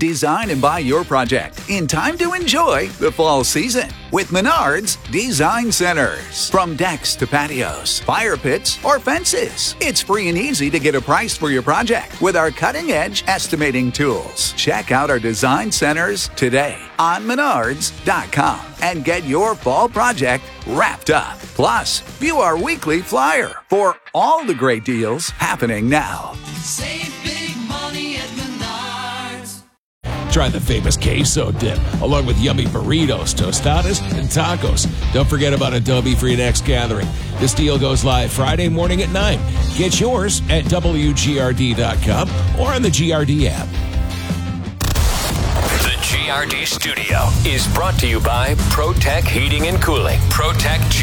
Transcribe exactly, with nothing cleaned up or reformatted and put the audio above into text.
Design and buy your project in time to enjoy the fall season with Menards Design Centers. From decks to patios, fire pits, or fences, it's free and easy to get a price for your project with our cutting-edge estimating tools. Check out our design centers today on menards dot com and get your fall project wrapped up. Plus, view our weekly flyer for all the great deals happening now. Save big money at Menards. Try the famous queso dip, along with yummy burritos, tostadas, and tacos. Don't forget about Adobe for your next gathering. This deal goes live Friday morning at nine. Get yours at W G R D dot com or on the G R D app. The G R D Studio is brought to you by ProTech Heating and Cooling. ProTech G